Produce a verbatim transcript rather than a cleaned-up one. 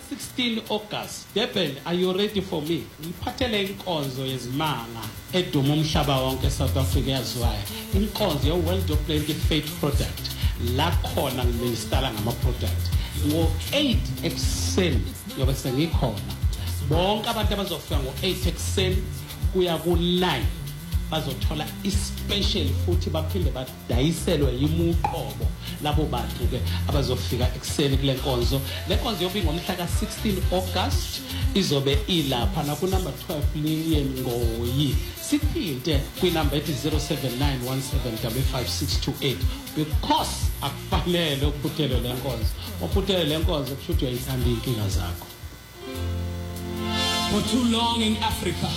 sixteen August, Durban, are you ready for me? Ngiphathele inkonzo yezimanga eduma umhlaba wonke South Africa yaziwayo. Inkonzo ye World of Plenty Faith product. La khona ngiinstalla ngama product. Ngo eight ekuseni yobe sengikhona. Bonke abantu abazofika ngo eight ekuseni kuya ku nine bazothola ispecial futhi baphinde badayiselwe yimuqobo labo bantu ke abazofika ekseni kule nkonzo. Le nkonzo yobe ngomhla ka sixteen August izobe ilapha na ku number twelve Lillian Ngoyi. Siphinde kwi number ethi zero seven nine one seven five five six two eight because akufanele ukuphuthele le nkonzo. Uphuthele le nkonzo kusho ukuthi uyayithanda inkinga zakho. For too long in Africa,